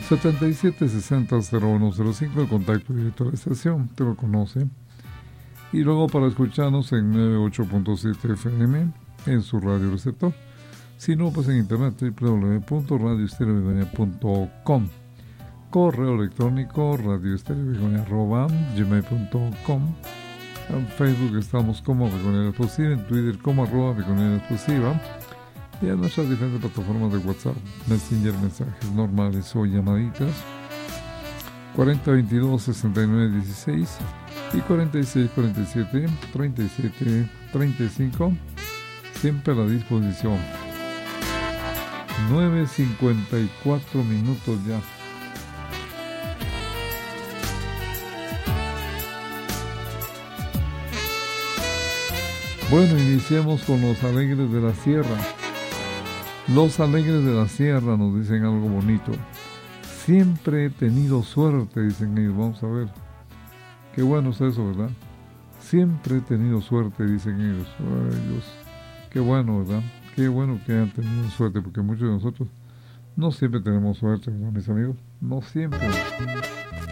7760-0105, el contacto directo de la estación, te lo conoce. Y luego para escucharnos en 98.7 FM en su radio receptor. Si no, pues en internet www.radioestereobegonia.com. Correo electrónico radioestereobegonia@gmail.com. En Facebook estamos como Begonia Explosiva, en Twitter como @Begonia Explosiva. Y en nuestras diferentes plataformas de WhatsApp, Messenger, mensajes normales o llamaditas 4022-6916 y 4647-3735, siempre a la disposición. 9:54 minutos ya. Bueno, iniciemos con los alegres de la sierra. Los alegres de la sierra nos dicen algo bonito. Siempre he tenido suerte, dicen ellos. Vamos a ver. Qué bueno es eso, ¿verdad? Siempre he tenido suerte, dicen ellos. Ay, Dios. Qué bueno, ¿verdad? Qué bueno que hayan tenido suerte, porque muchos de nosotros no siempre tenemos suerte, ¿verdad, mis amigos? No siempre.